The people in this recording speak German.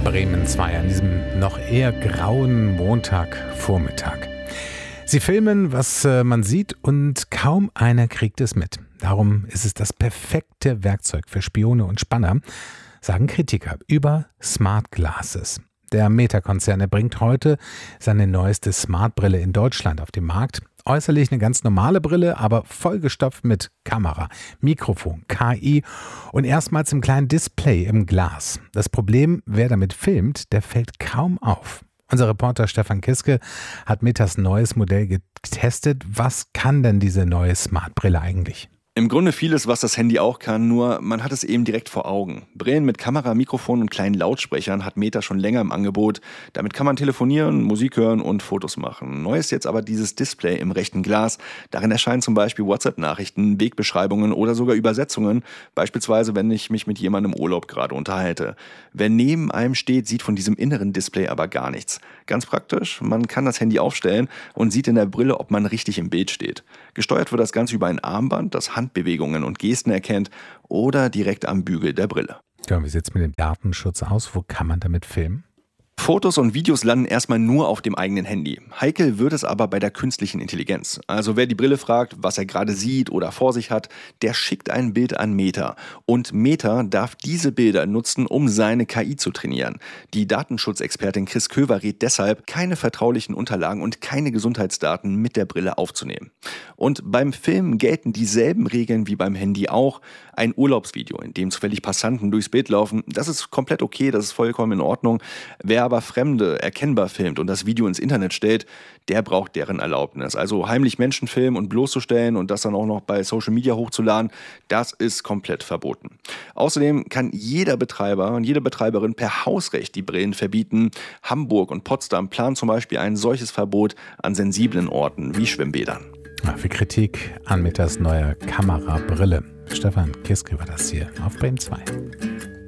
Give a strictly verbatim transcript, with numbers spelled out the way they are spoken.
Bremen zwei an diesem noch eher grauen Montagvormittag. Sie filmen, was äh, man sieht, und kaum einer kriegt es mit. Darum ist es das perfekte Werkzeug für Spione und Spanner, sagen Kritiker über Smart Glasses. Der Meta-Konzern bringt heute seine neueste Smart-Brille in Deutschland auf den Markt. Äußerlich eine ganz normale Brille, aber vollgestopft mit Kamera, Mikrofon, K I und erstmals im kleinen Display im Glas. Das Problem, wer damit filmt, der fällt kaum auf. Unser Reporter Stefan Kiske hat Metas neues Modell getestet. Was kann denn diese neue Smart-Brille eigentlich? Im Grunde vieles, was das Handy auch kann, nur man hat es eben direkt vor Augen. Brillen mit Kamera, Mikrofon und kleinen Lautsprechern hat Meta schon länger im Angebot. Damit kann man telefonieren, Musik hören und Fotos machen. Neu ist jetzt aber dieses Display im rechten Glas. Darin erscheinen zum Beispiel WhatsApp-Nachrichten, Wegbeschreibungen oder sogar Übersetzungen. Beispielsweise, wenn ich mich mit jemandem im Urlaub gerade unterhalte. Wer neben einem steht, sieht von diesem inneren Display aber gar nichts. Ganz praktisch, man kann das Handy aufstellen und sieht in der Brille, ob man richtig im Bild steht. Gesteuert wird das Ganze über ein Armband, das Handbewegungen und Gesten erkennt, oder direkt am Bügel der Brille. Ja, wie sieht es mit dem Datenschutz aus? Wo kann man damit filmen? Fotos und Videos landen erstmal nur auf dem eigenen Handy. Heikel wird es aber bei der künstlichen Intelligenz. Also wer die Brille fragt, was er gerade sieht oder vor sich hat, der schickt ein Bild an Meta. Und Meta darf diese Bilder nutzen, um seine K I zu trainieren. Die Datenschutzexpertin Chris Köver rät deshalb, keine vertraulichen Unterlagen und keine Gesundheitsdaten mit der Brille aufzunehmen. Und beim Filmen gelten dieselben Regeln wie beim Handy auch. Ein Urlaubsvideo, in dem zufällig Passanten durchs Bild laufen, das ist komplett okay, das ist vollkommen in Ordnung. Wer aber Fremde erkennbar filmt und das Video ins Internet stellt, der braucht deren Erlaubnis. Also heimlich Menschen filmen und bloßzustellen und das dann auch noch bei Social Media hochzuladen, das ist komplett verboten. Außerdem kann jeder Betreiber und jede Betreiberin per Hausrecht die Brillen verbieten. Hamburg und Potsdam planen zum Beispiel ein solches Verbot an sensiblen Orten wie Schwimmbädern. Ja, für Kritik an Metas neuer Kamerabrille. Stefan Kiske war das hier auf Bremen zwei.